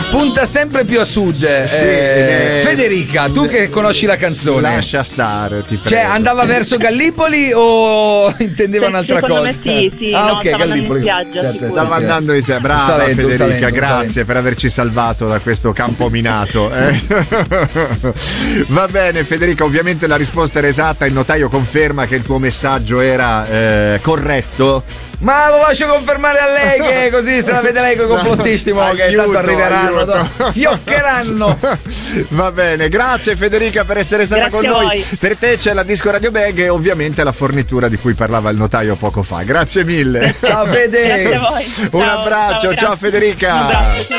punta sempre più a sud. Federica, tu che conosci la canzone, lascia stare, ti prego. Cioè, andava verso Gallipoli o intendeva un'altra cosa? Me sì, ok, stava Gallipoli. andando in spiaggia, Stava andando in spiaggia. Brava Federica, grazie per averci salvato da questo campo minato. Va bene Federica, ovviamente la risposta era esatta, il notaio conferma che il tuo messaggio era corretto. Ma lo lascio confermare a lei, che così se la vede lei con i complottisti, che tanto arriveranno, fioccheranno. Va bene, grazie Federica per essere stata con noi. Per te c'è la Disco Radio Bag e ovviamente la fornitura di cui parlava il notaio poco fa. Grazie mille. Ciao Fede. Grazie a voi. Un abbraccio, ciao Federica.